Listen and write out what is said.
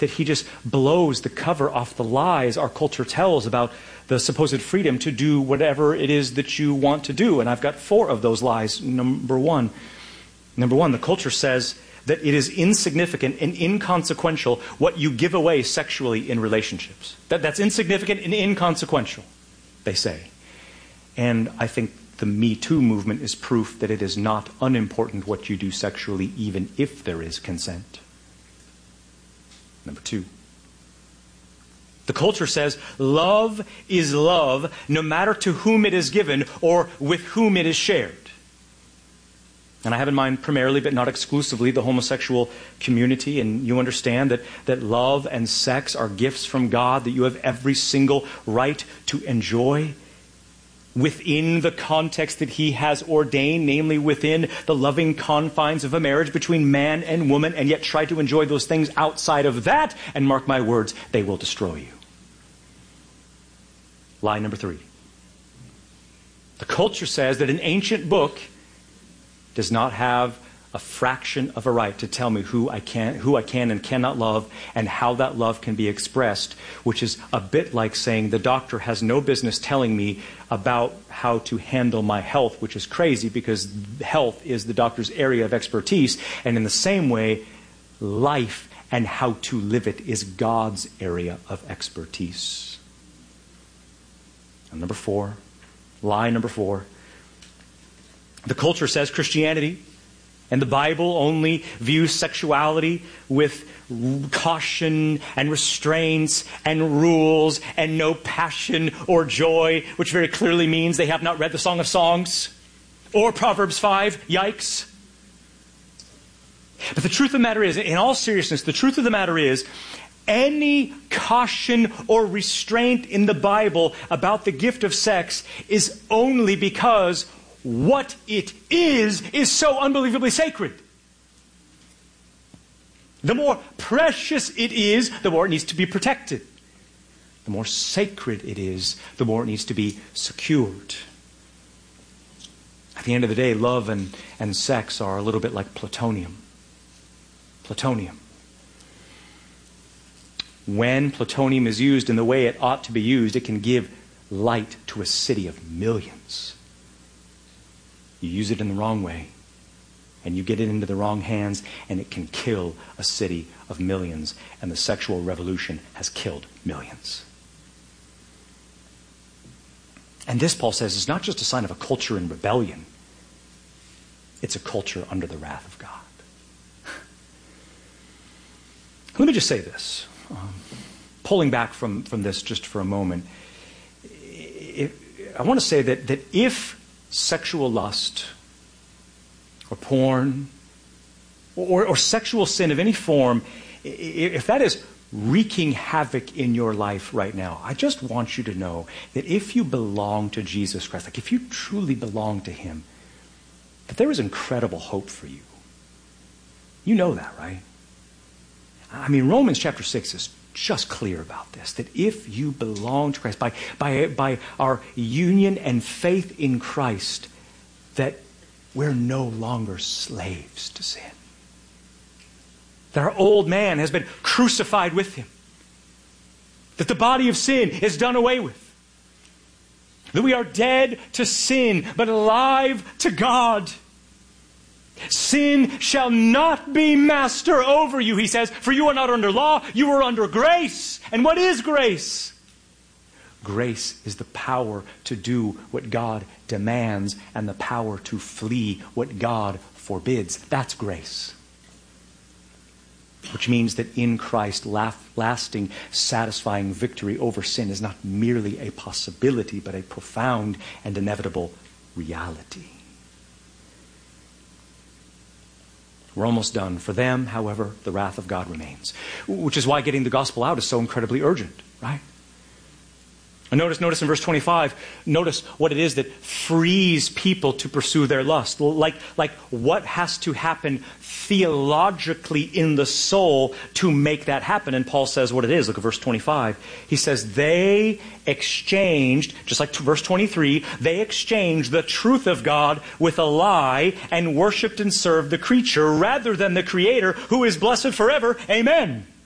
that he just blows the cover off the lies our culture tells about the supposed freedom to do whatever it is that you want to do. And I've got 4 of those lies. Number one, the culture says that it is insignificant and inconsequential what you give away sexually in relationships. That's insignificant and inconsequential, they say. And I think the Me Too movement is proof that it is not unimportant what you do sexually, even if there is consent. Number 2. The culture says love is love no matter to whom it is given or with whom it is shared. And I have in mind primarily, but not exclusively, the homosexual community. And you understand that love and sex are gifts from God that you have every single right to enjoy within the context that He has ordained, namely within the loving confines of a marriage between man and woman, and yet try to enjoy those things outside of that, and mark my words, they will destroy you. Lie number 3. The culture says that an ancient book does not have a fraction of a right to tell me who I can and cannot love and how that love can be expressed, which is a bit like saying the doctor has no business telling me about how to handle my health, which is crazy because health is the doctor's area of expertise. And in the same way, life and how to live it is God's area of expertise. And number 4, lie number 4. The culture says Christianity and the Bible only views sexuality with caution and restraints and rules and no passion or joy, which very clearly means they have not read the Song of Songs or Proverbs 5. Yikes. But the truth of the matter is, in all seriousness, the truth of the matter is, any caution or restraint in the Bible about the gift of sex is only because what it is so unbelievably sacred. The more precious it is, the more it needs to be protected. The more sacred it is, the more it needs to be secured. At the end of the day, love and sex are a little bit like plutonium. Plutonium. When plutonium is used in the way it ought to be used, it can give light to a city of millions. You use it in the wrong way, and you get it into the wrong hands, and it can kill a city of millions. And the sexual revolution has killed millions. And this, Paul says, is not just a sign of a culture in rebellion. It's a culture under the wrath of God. Let me just say this. Pulling back from this just for a moment, I want to say that if sexual lust or porn or sexual sin of any form, if that is wreaking havoc in your life right now, I just want you to know that if you belong to Jesus Christ, like if you truly belong to Him, that there is incredible hope for you. You know that, right? I mean, Romans chapter 6 is just clear about this, that if you belong to Christ, by our union and faith in Christ, that we're no longer slaves to sin. That our old man has been crucified with Him. That the body of sin is done away with. That we are dead to sin, but alive to God. Sin shall not be master over you, he says, for you are not under law, you are under grace. And what is grace? Grace is the power to do what God demands and the power to flee what God forbids. That's grace. Which means that in Christ, lasting, satisfying victory over sin is not merely a possibility, but a profound and inevitable reality. We're almost done. For them, however, the wrath of God remains. Which is why getting the gospel out is so incredibly urgent, right? And notice in verse 25, notice what it is that frees people to pursue their lust. Like what has to happen theologically in the soul to make that happen. And Paul says what it is. Look at verse 25. He says, they exchanged, just like verse 23, they exchanged the truth of God with a lie and worshipped and served the creature rather than the Creator, who is blessed forever. Amen.